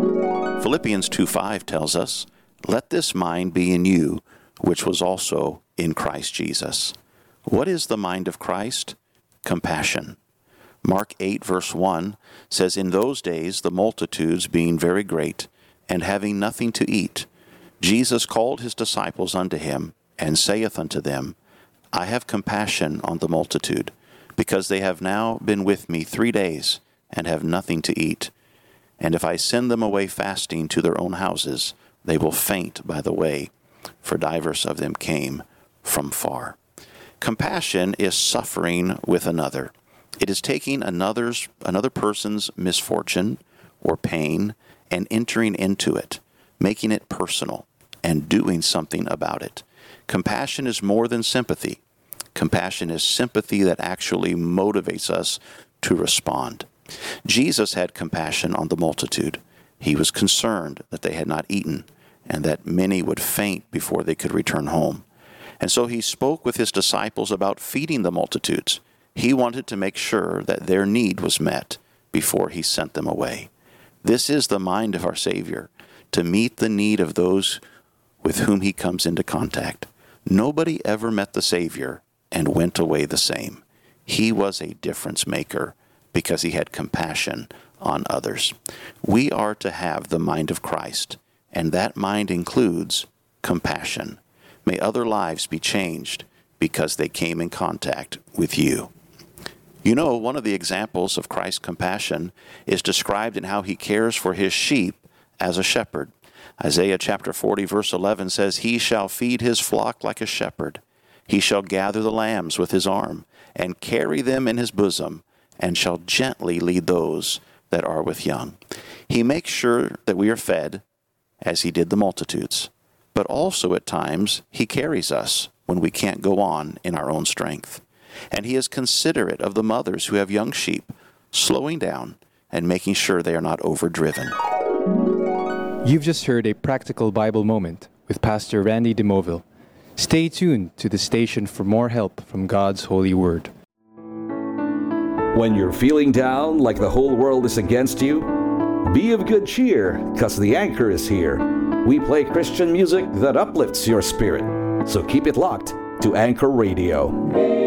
Philippians 2:5 tells us, "Let this mind be in you, which was also in Christ Jesus." What is the mind of Christ? Compassion. Mark 8, verse 1 says, "In those days the multitudes being very great, and having nothing to eat, Jesus called his disciples unto him, and saith unto them, I have compassion on the multitude, because they have now been with me 3 days, and have nothing to eat. And if I send them away fasting to their own houses, they will faint by the way, for divers of them came from far." Compassion is suffering with another. It is taking another person's misfortune or pain and entering into it, making it personal, and doing something about it. Compassion is more than sympathy. Compassion is sympathy that actually motivates us to respond. Jesus had compassion on the multitude. He was concerned that they had not eaten, and that many would faint before they could return home. And so he spoke with his disciples about feeding the multitudes. He wanted to make sure that their need was met before he sent them away. This is the mind of our Savior, to meet the need of those with whom he comes into contact. Nobody ever met the Savior and went away the same. He was a difference maker because he had compassion on others. We are to have the mind of Christ, and that mind includes compassion. May other lives be changed because they came in contact with you. You know, one of the examples of Christ's compassion is described in how he cares for his sheep as a shepherd. Isaiah chapter 40, verse 11 says, "He shall feed his flock like a shepherd. He shall gather the lambs with his arm, and carry them in his bosom, and shall gently lead those that are with young." He makes sure that we are fed, as he did the multitudes. But also at times, he carries us when we can't go on in our own strength. And he is considerate of the mothers who have young sheep, slowing down and making sure they are not overdriven. You've just heard a practical Bible moment with Pastor Randy DeMoville. Stay tuned to the station for more help from God's holy word. When you're feeling down like the whole world is against you, be of good cheer, because the anchor is here. We play Christian music that uplifts your spirit. So keep it locked to Anchor Radio.